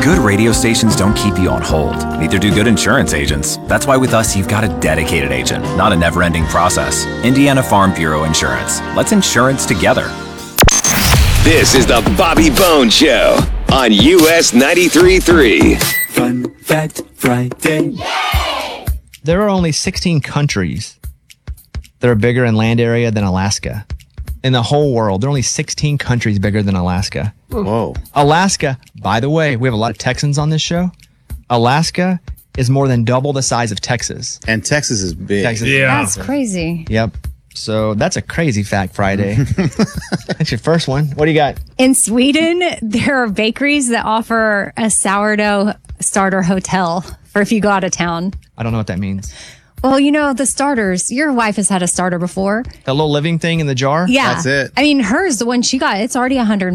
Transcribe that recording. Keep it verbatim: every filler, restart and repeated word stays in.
Good radio stations don't keep you on hold. Neither do good insurance agents. That's why with us, you've got a dedicated agent, not a never-ending process. Indiana Farm Bureau Insurance. Let's insurance together. This is the Bobby Bone Show on U S ninety-three point three. Fun Fact Friday. There are only sixteen countries that are bigger in land area than Alaska. In the whole world, there are only sixteen countries bigger than Alaska. Whoa. Alaska, by the way, we have a lot of Texans on this show. Alaska is more than double the size of Texas. And Texas is big. Texas Yeah. is That's crazy. Yep. So that's a crazy fact Friday. That's your first one. What do you got? In Sweden, there are bakeries that offer a sourdough starter hotel for if you go out of town. I don't know what that means. Well, you know, the starters, your wife has had a starter before. That little living thing in the jar? Yeah. That's it. I mean, hers, the one she got, it's already one hundred